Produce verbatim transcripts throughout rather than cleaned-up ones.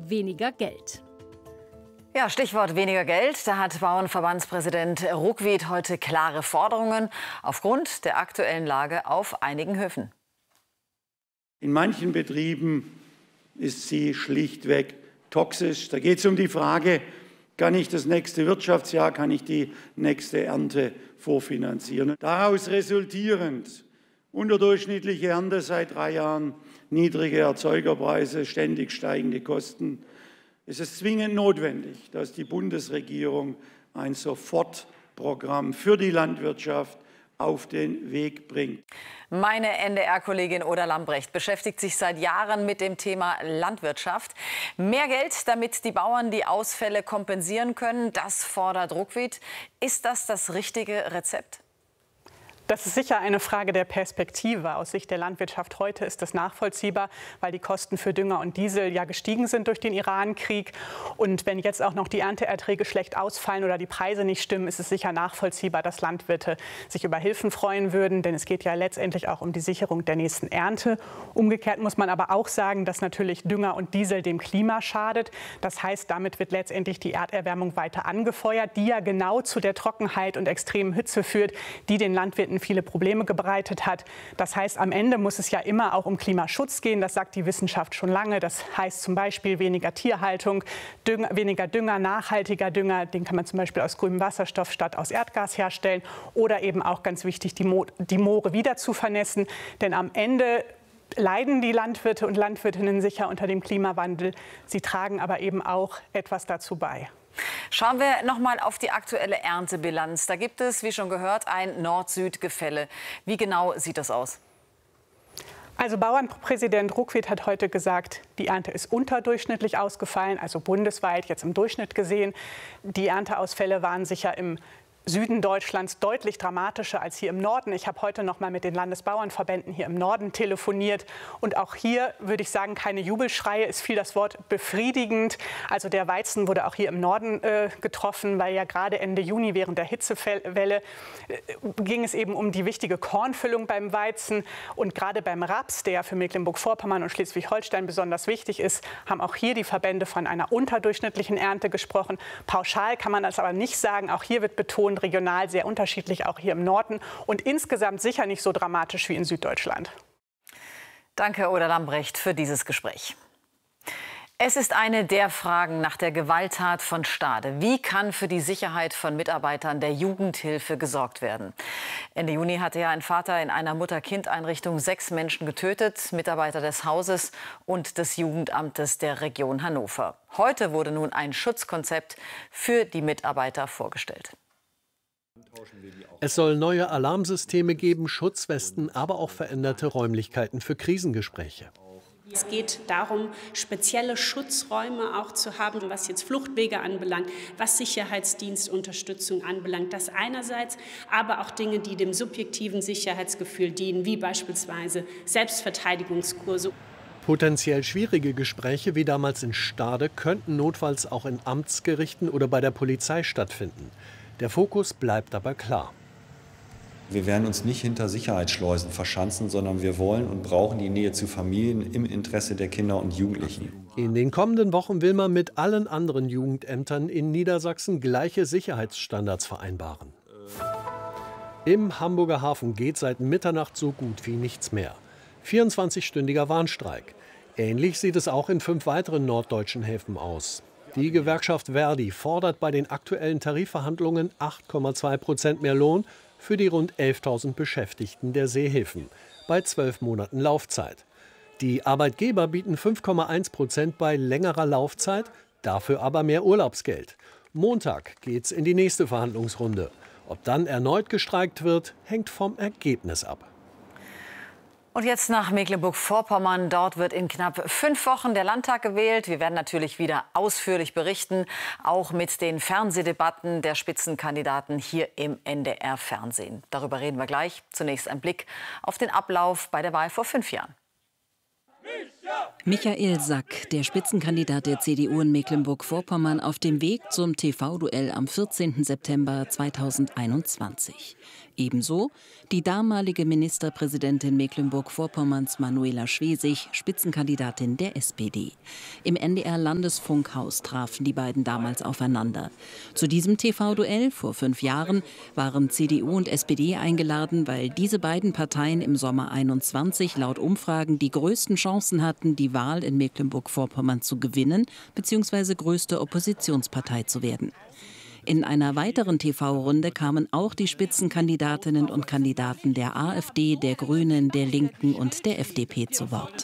weniger Geld. Ja, Stichwort weniger Geld. Da hat Bauernverbandspräsident Ruckwied heute klare Forderungen aufgrund der aktuellen Lage auf einigen Höfen. In manchen Betrieben ist sie schlichtweg toxisch. Da geht es um die Frage, kann ich das nächste Wirtschaftsjahr, kann ich die nächste Ernte vorfinanzieren. Daraus resultierend unterdurchschnittliche Ernte seit drei Jahren, niedrige Erzeugerpreise, ständig steigende Kosten. Es ist zwingend notwendig, dass die Bundesregierung ein Sofortprogramm für die Landwirtschaft auf den Weg bringt. Meine N D R-Kollegin Oda Lambrecht beschäftigt sich seit Jahren mit dem Thema Landwirtschaft. Mehr Geld, damit die Bauern die Ausfälle kompensieren können, das fordert Ruckwied. Ist das das richtige Rezept? Das ist sicher eine Frage der Perspektive. Aus Sicht der Landwirtschaft heute ist das nachvollziehbar, weil die Kosten für Dünger und Diesel ja gestiegen sind durch den Iran-Krieg. Und wenn jetzt auch noch die Ernteerträge schlecht ausfallen oder die Preise nicht stimmen, ist es sicher nachvollziehbar, dass Landwirte sich über Hilfen freuen würden. Denn es geht ja letztendlich auch um die Sicherung der nächsten Ernte. Umgekehrt muss man aber auch sagen, dass natürlich Dünger und Diesel dem Klima schadet. Das heißt, damit wird letztendlich die Erderwärmung weiter angefeuert, die ja genau zu der Trockenheit und extremen Hitze führt, die den Landwirten viele Probleme bereitet hat. Das heißt, am Ende muss es ja immer auch um Klimaschutz gehen. Das sagt die Wissenschaft schon lange. Das heißt zum Beispiel weniger Tierhaltung, Dünger, weniger Dünger, nachhaltiger Dünger. Den kann man zum Beispiel aus grünem Wasserstoff statt aus Erdgas herstellen. Oder eben auch ganz wichtig, die, Mo die Moore wieder zu vernässen. Denn am Ende leiden die Landwirte und Landwirtinnen sicher unter dem Klimawandel. Sie tragen aber eben auch etwas dazu bei. Schauen wir noch mal auf die aktuelle Erntebilanz. Da gibt es, wie schon gehört, ein Nord-Süd-Gefälle. Wie genau sieht das aus? Also Bauernpräsident Ruckwied hat heute gesagt, die Ernte ist unterdurchschnittlich ausgefallen, also bundesweit jetzt im Durchschnitt gesehen. Die Ernteausfälle waren sicher im Süden Deutschlands deutlich dramatischer als hier im Norden. Ich habe heute noch mal mit den Landesbauernverbänden hier im Norden telefoniert. Und auch hier würde ich sagen, keine Jubelschreie. Es fiel das Wort befriedigend. Also der Weizen wurde auch hier im Norden äh, getroffen, weil ja gerade Ende Juni während der Hitzewelle äh, ging es eben um die wichtige Kornfüllung beim Weizen. Und gerade beim Raps, der ja für Mecklenburg-Vorpommern und Schleswig-Holstein besonders wichtig ist, haben auch hier die Verbände von einer unterdurchschnittlichen Ernte gesprochen. Pauschal kann man das aber nicht sagen. Auch hier wird betont, regional sehr unterschiedlich, auch hier im Norden und insgesamt sicher nicht so dramatisch wie in Süddeutschland. Danke, Oda Lambrecht, für dieses Gespräch. Es ist eine der Fragen nach der Gewalttat von Stade. Wie kann für die Sicherheit von Mitarbeitern der Jugendhilfe gesorgt werden? Ende Juni hatte ja ein Vater in einer Mutter-Kind-Einrichtung sechs Menschen getötet, Mitarbeiter des Hauses und des Jugendamtes der Region Hannover. Heute wurde nun ein Schutzkonzept für die Mitarbeiter vorgestellt. Es soll neue Alarmsysteme geben, Schutzwesten, aber auch veränderte Räumlichkeiten für Krisengespräche. Es geht darum, spezielle Schutzräume auch zu haben, was jetzt Fluchtwege anbelangt, was Sicherheitsdienstunterstützung anbelangt. Das einerseits, aber auch Dinge, die dem subjektiven Sicherheitsgefühl dienen, wie beispielsweise Selbstverteidigungskurse. Potenziell schwierige Gespräche wie damals in Stade könnten notfalls auch in Amtsgerichten oder bei der Polizei stattfinden. Der Fokus bleibt aber klar. Wir werden uns nicht hinter Sicherheitsschleusen verschanzen, sondern wir wollen und brauchen die Nähe zu Familien im Interesse der Kinder und Jugendlichen. In den kommenden Wochen will man mit allen anderen Jugendämtern in Niedersachsen gleiche Sicherheitsstandards vereinbaren. Im Hamburger Hafen geht seit Mitternacht so gut wie nichts mehr. vierundzwanzigstündiger Warnstreik. Ähnlich sieht es auch in fünf weiteren norddeutschen Häfen aus. Die Gewerkschaft Verdi fordert bei den aktuellen Tarifverhandlungen acht Komma zwei Prozent mehr Lohn für die rund elftausend Beschäftigten der Seehäfen bei zwölf Monaten Laufzeit. Die Arbeitgeber bieten fünf Komma eins Prozent bei längerer Laufzeit, dafür aber mehr Urlaubsgeld. Montag geht's in die nächste Verhandlungsrunde. Ob dann erneut gestreikt wird, hängt vom Ergebnis ab. Und jetzt nach Mecklenburg-Vorpommern. Dort wird in knapp fünf Wochen der Landtag gewählt. Wir werden natürlich wieder ausführlich berichten, auch mit den Fernsehdebatten der Spitzenkandidaten hier im N D R-Fernsehen. Darüber reden wir gleich. Zunächst ein Blick auf den Ablauf bei der Wahl vor fünf Jahren. Michael Sack, der Spitzenkandidat der C D U in Mecklenburg-Vorpommern, auf dem Weg zum T V-Duell am vierzehnten September zweitausendeinundzwanzig. Ebenso die damalige Ministerpräsidentin Mecklenburg-Vorpommerns Manuela Schwesig, Spitzenkandidatin der S P D. Im N D R-Landesfunkhaus trafen die beiden damals aufeinander. Zu diesem T V-Duell vor fünf Jahren waren C D U und S P D eingeladen, weil diese beiden Parteien im Sommer einundzwanzig laut Umfragen die größten Chancen hatten, die Wahl in Mecklenburg-Vorpommern zu gewinnen bzw. größte Oppositionspartei zu werden. In einer weiteren T V-Runde kamen auch die Spitzenkandidatinnen und Kandidaten der AfD, der Grünen, der Linken und der F D P zu Wort.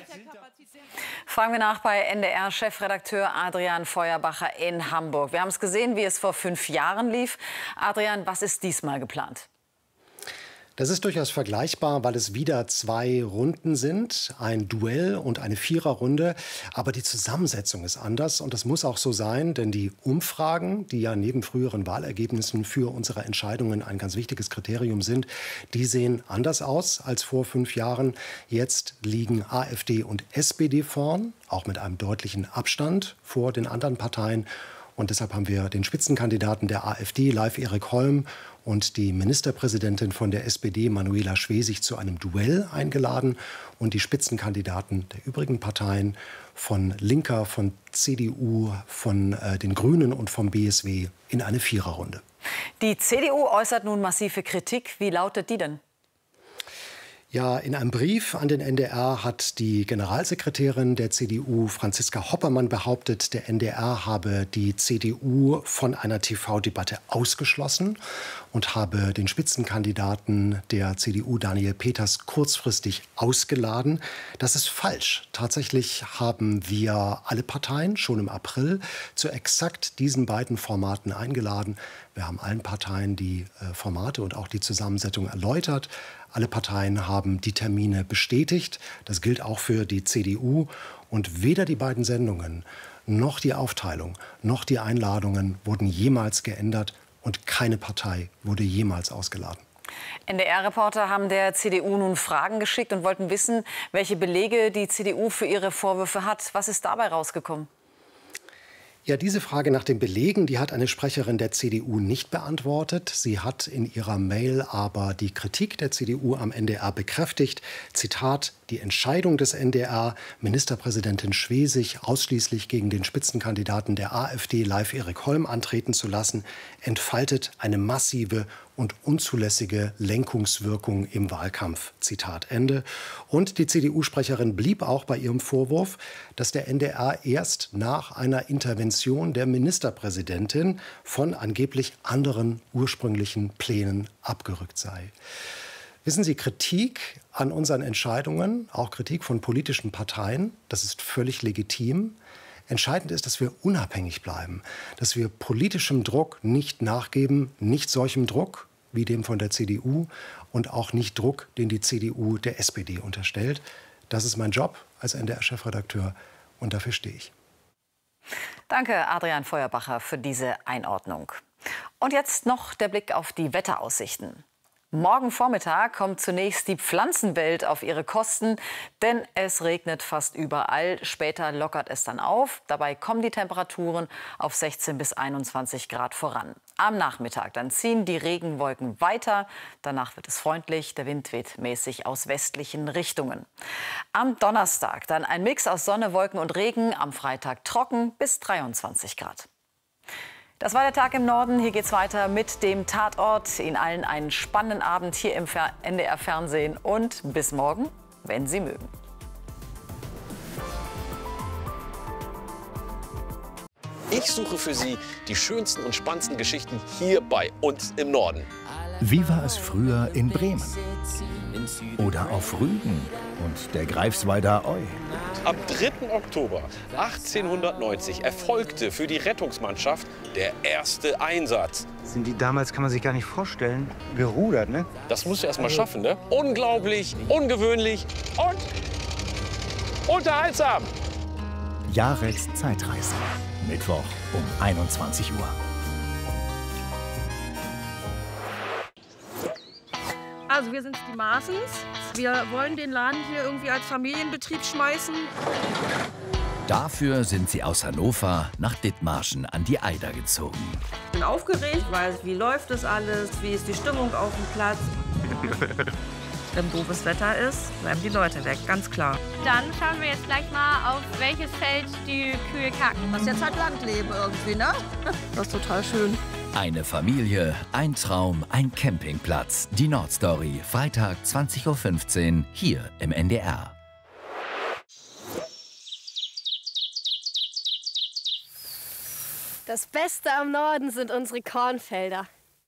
Fragen wir nach bei N D R-Chefredakteur Adrian Feuerbacher in Hamburg. Wir haben es gesehen, wie es vor fünf Jahren lief. Adrian, was ist diesmal geplant? Das ist durchaus vergleichbar, weil es wieder zwei Runden sind, ein Duell und eine Viererrunde. Aber die Zusammensetzung ist anders und das muss auch so sein, denn die Umfragen, die ja neben früheren Wahlergebnissen für unsere Entscheidungen ein ganz wichtiges Kriterium sind, die sehen anders aus als vor fünf Jahren. Jetzt liegen AfD und S P D vorn, auch mit einem deutlichen Abstand vor den anderen Parteien. Und deshalb haben wir den Spitzenkandidaten der AfD, Leif Erik Holm, und die Ministerpräsidentin von der S P D, Manuela Schwesig, zu einem Duell eingeladen. Und die Spitzenkandidaten der übrigen Parteien von Linker, von C D U, von äh, den Grünen und vom B S W in eine Viererrunde. Die C D U äußert nun massive Kritik. Wie lautet die denn? Ja, in einem Brief an den N D R hat die Generalsekretärin der C D U, Franziska Hoppermann, behauptet, der N D R habe die C D U von einer T V-Debatte ausgeschlossen und habe den Spitzenkandidaten der C D U, Daniel Peters, kurzfristig ausgeladen. Das ist falsch. Tatsächlich haben wir alle Parteien schon im April zu exakt diesen beiden Formaten eingeladen. Wir haben allen Parteien die äh, Formate und auch die Zusammensetzung erläutert. Alle Parteien haben die Termine bestätigt. Das gilt auch für die C D U. Und weder die beiden Sendungen noch die Aufteilung noch die Einladungen wurden jemals geändert. Und keine Partei wurde jemals ausgeladen. N D R-Reporter haben der C D U nun Fragen geschickt und wollten wissen, welche Belege die C D U für ihre Vorwürfe hat. Was ist dabei rausgekommen? Ja, diese Frage nach den Belegen, die hat eine Sprecherin der C D U nicht beantwortet. Sie hat in ihrer Mail aber die Kritik der C D U am N D R bekräftigt. Zitat: Die Entscheidung des N D R, Ministerpräsidentin Schwesig ausschließlich gegen den Spitzenkandidaten der AfD, Leif Erik Holm, antreten zu lassen, entfaltet eine massive und unzulässige Lenkungswirkung im Wahlkampf. Zitat Ende. Und die C D U-Sprecherin blieb auch bei ihrem Vorwurf, dass der N D R erst nach einer Intervention der Ministerpräsidentin von angeblich anderen ursprünglichen Plänen abgerückt sei. Wissen Sie, Kritik an unseren Entscheidungen, auch Kritik von politischen Parteien, das ist völlig legitim. Entscheidend ist, dass wir unabhängig bleiben, dass wir politischem Druck nicht nachgeben, nicht solchem Druck wie dem von der C D U und auch nicht Druck, den die C D U der S P D unterstellt. Das ist mein Job als N D R-Chefredakteur und dafür stehe ich. Danke, Adrian Feuerbacher, für diese Einordnung. Und jetzt noch der Blick auf die Wetteraussichten. Morgen Vormittag kommt zunächst die Pflanzenwelt auf ihre Kosten, denn es regnet fast überall. Später lockert es dann auf. Dabei kommen die Temperaturen auf sechzehn bis einundzwanzig Grad voran. Am Nachmittag dann ziehen die Regenwolken weiter. Danach wird es freundlich. Der Wind weht mäßig aus westlichen Richtungen. Am Donnerstag dann ein Mix aus Sonne, Wolken und Regen. Am Freitag trocken bis dreiundzwanzig Grad. Das war der Tag im Norden. Hier geht's weiter mit dem Tatort. Ihnen allen einen spannenden Abend hier im N D R-Fernsehen und bis morgen, wenn Sie mögen. Ich suche für Sie die schönsten und spannendsten Geschichten hier bei uns im Norden. Wie war es früher in Bremen? Oder auf Rügen und der Greifswalder Eu? Am dritten Oktober achtzehnhundertneunzig erfolgte für die Rettungsmannschaft der erste Einsatz. Sind die damals, kann man sich gar nicht vorstellen, gerudert, ne? Das musst du erst mal schaffen, ne? Unglaublich, ungewöhnlich und unterhaltsam. Jareks Zeitreise. Mittwoch um einundzwanzig Uhr. Also wir sind die Maaßens. Wir wollen den Laden hier irgendwie als Familienbetrieb schmeißen. Dafür sind sie aus Hannover nach Dithmarschen an die Eider gezogen. Ich bin aufgeregt, weil wie läuft das alles, wie ist die Stimmung auf dem Platz. Wenn doofes Wetter ist, bleiben die Leute weg, ganz klar. Dann schauen wir jetzt gleich mal, auf welches Feld die Kühe kacken. Das ist jetzt halt Landleben irgendwie, ne? Das ist total schön. Eine Familie, ein Traum, ein Campingplatz. Die Nordstory, Freitag zwanzig Uhr fünfzehn, hier im N D R. Das Beste am Norden sind unsere Kornfelder.